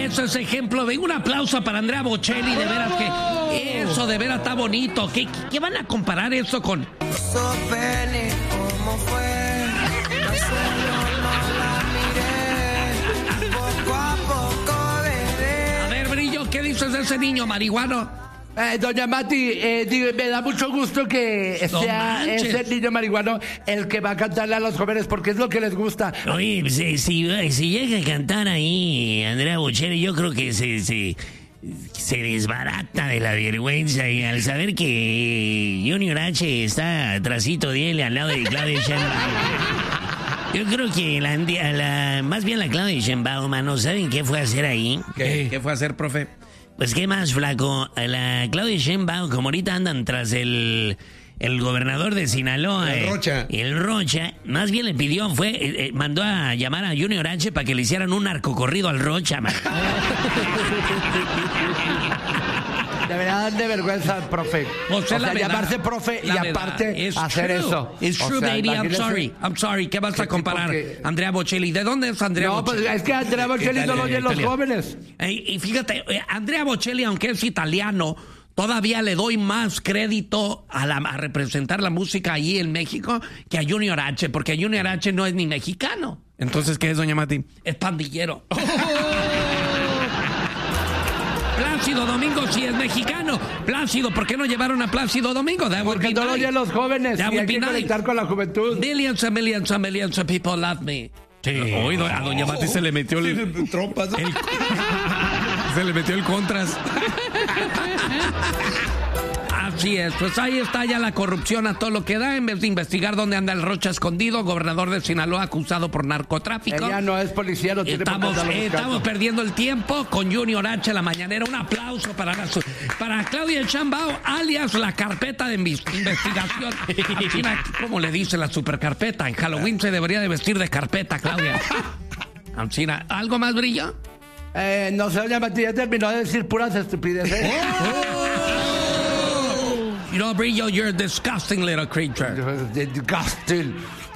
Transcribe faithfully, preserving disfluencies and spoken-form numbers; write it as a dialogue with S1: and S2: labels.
S1: Eso es ejemplo de un aplauso para Andrea Bocelli, de veras que eso de veras está bonito. ¿Qué, qué van a comparar eso con?
S2: ¿Cómo fue?
S1: A ver, Brillo, ¿qué dices de ese niño marihuano?
S3: Eh, doña Mati, eh, digo, me da mucho gusto que
S1: No
S3: sea
S1: manches.
S3: ese niño marihuano el que va a cantarle a los jóvenes porque es lo que les gusta.
S4: Oye, si, si, si llega a cantar ahí Andrea Bocelli, yo creo que se, se, se desbarata de la vergüenza y al saber que Junior H está atrasito de él al lado de Claudia Sheinbaum. Yo creo que la, la, más bien la Claudia Sheinbaum, mano, ¿saben qué fue a hacer ahí?
S1: ¿Qué, ¿Qué fue a hacer, profe?
S4: Pues qué más, flaco. La Claudia Sheinbaum, como ahorita andan tras el, el gobernador de Sinaloa,
S5: El
S4: eh,
S5: Rocha.
S4: el Rocha, más bien le pidió, fue, eh, eh, mandó a llamar a Junior H para que le hicieran un narcocorrido al Rocha, man.
S3: Debería dar de vergüenza, profe.
S1: O sea,
S3: o
S1: la
S3: sea,
S1: verdad,
S3: llamarse profe y
S1: la verdad,
S3: aparte
S1: it's
S3: hacer
S1: true.
S3: eso.
S1: It's
S3: O
S1: true,
S3: sea,
S1: baby, I'm
S3: imagínese.
S1: sorry. I'm sorry. ¿Qué vas
S3: ¿Qué
S1: a comparar?
S3: tipo que-
S1: Andrea Bocelli. ¿De dónde es Andrea
S3: No, pues
S1: Bocelli?
S3: es que Andrea Bocelli no lo oyen los
S1: Italia.
S3: jóvenes.
S1: Eh, y fíjate, eh, Andrea Bocelli, aunque es italiano, todavía le doy más crédito a, la, a representar la música allí en México que a Junior H, porque Junior H no es ni mexicano.
S5: Entonces, ¿qué es, doña Mati?
S1: Es pandillero. Plácido Domingo sí es mexicano. Plácido, ¿por qué no llevaron a Plácido Domingo? That would
S3: Porque
S1: be
S3: no lo
S1: nice.
S3: oyen los jóvenes
S1: That
S3: y
S1: would
S3: hay
S1: be
S3: que
S1: nice.
S3: conectar con la juventud.
S1: Millions and millions and millions of people love me.
S5: Sí. Hoy a doña Mati se le metió el...
S6: Trompas.
S5: el- se le metió el contras.
S1: Así es, pues ahí está ya la corrupción a todo lo que da. En vez de investigar dónde anda el Rocha escondido, gobernador de Sinaloa acusado por narcotráfico.
S3: Ella no es policía, no tiene por qué
S1: Estamos,
S3: estarlo
S1: eh,
S3: buscando.
S1: estamos perdiendo el tiempo con Junior H la mañanera. Un aplauso para, la, su- para Claudia Sheinbaum, alias la carpeta de invis- investigación. Ancina, ¿cómo le dice la supercarpeta? En Halloween se debería de vestir de carpeta, Claudia. Ancina, ¿algo más, Brillo?
S3: Eh, no sé, doña Mati, ya terminó de decir puras estupideces.
S1: You know, Brillo, you're a disgusting little creature.
S3: Disgusting.